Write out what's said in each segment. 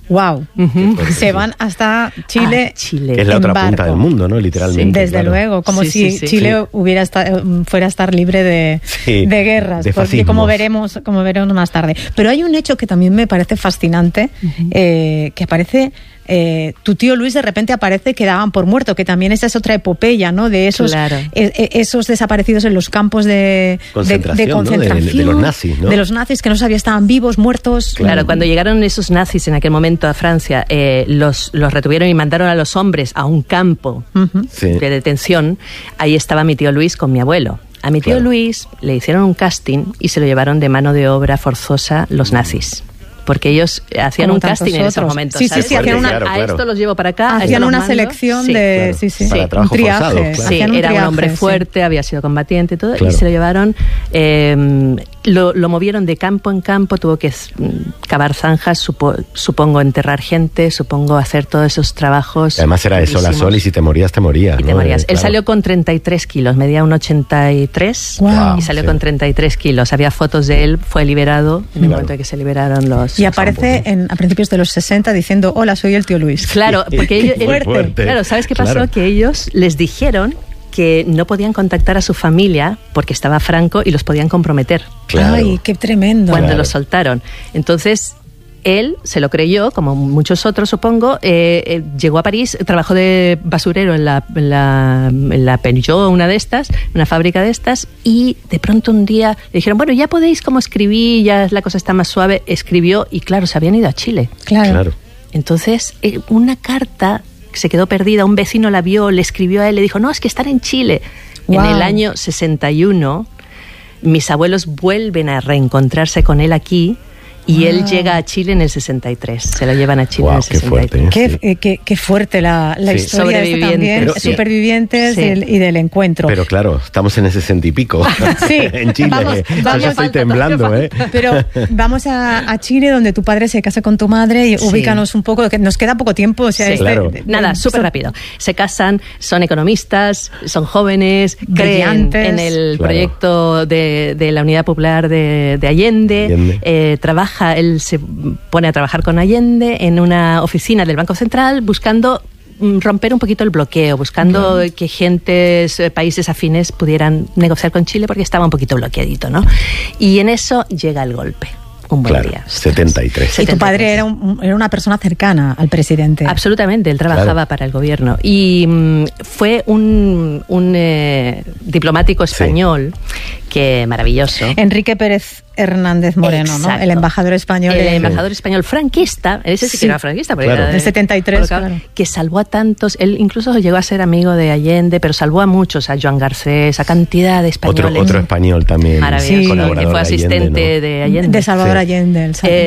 Wow. Se van hasta Chile. Que es la otra punta del mundo, ¿no? Literalmente. Desde luego, como si Chile fuera a estar libre de guerras, porque como veremos más tarde. Pero hay un hecho que también me parece fascinante, que aparece. Tu tío Luis de repente aparece que daban por muerto, que también esa es otra epopeya, ¿no? De esos esos desaparecidos en los campos de concentración, ¿no? de los nazis, ¿no? De los nazis que no sabía estaban vivos, muertos. Claro, cuando llegaron esos nazis en aquel momento a Francia, los retuvieron y mandaron a los hombres a un campo de detención. Ahí estaba mi tío Luis con mi abuelo. A mi tío Luis le hicieron un casting y se lo llevaron de mano de obra forzosa los nazis. Porque ellos hacían un casting en esos momentos. Sí, hacían una... A esto los llevo para acá. Hacían una selección de... Para trabajo forzado, Sí, era un hombre fuerte, había sido combatiente y todo, y se lo llevaron... Lo movieron de campo en campo, tuvo que cavar zanjas, supongo enterrar gente, supongo hacer todos esos trabajos. Además era de sol a sol y si te morías, te morías. Y te morías. Él salió con 33 kilos, medía un 83 y salió con 33 kilos. Había fotos de él, fue liberado en el momento en que se liberaron los... Y aparece a principios de los 60 diciendo, hola, soy el tío Luis. Claro, porque ellos... Claro, ¿sabes qué pasó? Que ellos les dijeron que no podían contactar a su familia porque estaba Franco y los podían comprometer. Claro. Ay, qué tremendo. Cuando los soltaron. Entonces, él se lo creyó, como muchos otros, supongo. Llegó a París, trabajó de basurero en la Peugeot, una fábrica de estas, y de pronto un día le dijeron, bueno, ya podéis como escribir, ya la cosa está más suave. Escribió y claro, se habían ido a Chile. Claro. Entonces, una carta se quedó perdida, un vecino la vio, le escribió a él, le dijo, no, es que están en Chile. En el año 61, mis abuelos vuelven a reencontrarse con él aquí, y él llega a Chile en el 63. Se lo llevan a Chile en el 63. Qué fuerte la historia de también. Supervivientes y del encuentro. Pero claro, estamos en ese 60 y pico. Sí, en Chile. Vamos, estoy temblando, Pero vamos a Chile, donde tu padre se casa con tu madre, y ubícanos un poco, que nos queda poco tiempo. O sea, Nada, súper rápido. Se casan, son economistas, son jóvenes, creen en el proyecto de la Unidad Popular de Allende. Él se pone a trabajar con Allende en una oficina del Banco Central buscando romper un poquito el bloqueo, buscando que países afines pudieran negociar con Chile porque estaba un poquito bloqueadito, ¿no? Y en eso llega el golpe. Un buen día. 73. Y tu padre era una persona cercana al presidente. Absolutamente, él trabajaba para el gobierno. Y fue un diplomático español que maravilloso. Enrique Pérez Hernández Moreno, ¿no? El embajador español. El embajador español franquista, ese sí que era franquista, porque era del 73, que salvó a tantos. Él incluso llegó a ser amigo de Allende, pero salvó a muchos, a Joan Garcés, a cantidad de españoles. Otro español también. Maravilloso, que fue asistente de Allende. De Salvador Allende.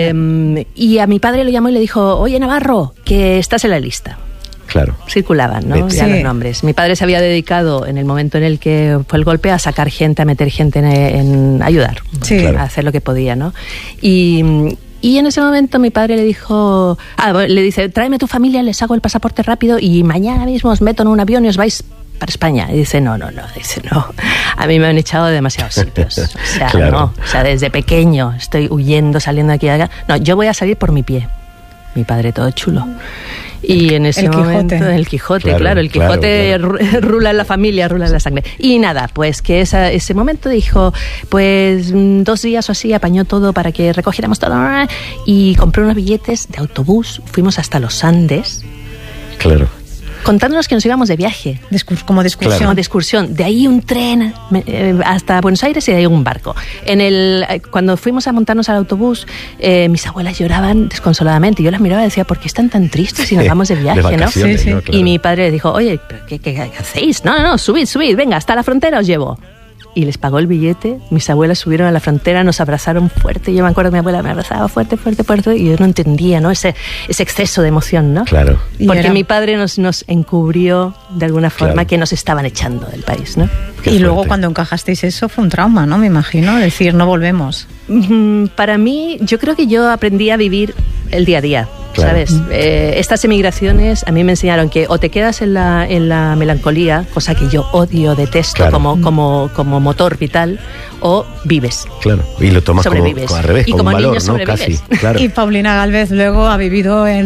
Y a mi padre lo llamó y le dijo, oye, Navarro, que estás en la lista. Claro. Circulaban, ¿no? Ya los nombres. Mi padre se había dedicado, en el momento en el que fue el golpe, a sacar gente, a meter gente en ayudar, a hacer lo que podía, ¿no? Y en ese momento mi padre le dice, tráeme tu familia, les hago el pasaporte rápido y mañana mismo os meto en un avión y os vais para España. Y dice, no, a mí me han echado de demasiados sitios. O sea, no, o sea, desde pequeño estoy huyendo, saliendo de aquí a acá. No, yo voy a salir por mi pie. Mi padre todo chulo. Y en ese momento, el Quijote, claro, el Quijote rula en la familia, rula en la sangre. Y nada, pues que ese momento dijo, pues 2 días o así apañó todo para que recogiéramos todo y compré unos billetes de autobús, fuimos hasta los Andes. Claro. Contándonos que nos íbamos de viaje. Como de excursión. Como de excursión. De ahí un tren hasta Buenos Aires y de ahí un barco. Cuando fuimos a montarnos al autobús, mis abuelas lloraban desconsoladamente. Yo las miraba y decía, ¿por qué están tan tristes si nos vamos de viaje? De vacaciones, ¿no? Y mi padre le dijo, oye, ¿qué hacéis? No, subid, venga, hasta la frontera os llevo. Y les pagó el billete, mis abuelas subieron a la frontera, nos abrazaron fuerte, yo me acuerdo que mi abuela me abrazaba fuerte, y yo no entendía, ¿no? Ese exceso de emoción, ¿no? Claro. Porque mi padre nos encubrió de alguna forma que nos estaban echando del país, ¿no? Y luego cuando encajasteis eso fue un trauma, ¿no? Me imagino, decir, no volvemos. Para mí, yo creo que yo aprendí a vivir el día a día. Claro. ¿Sabes? Estas emigraciones a mí me enseñaron que o te quedas en la melancolía, cosa que yo odio, detesto como motor vital, o vives. Claro, y lo tomas como al revés, y como un valor, niño ¿no? Casi. Claro. Y Paulina Gálvez luego ha vivido en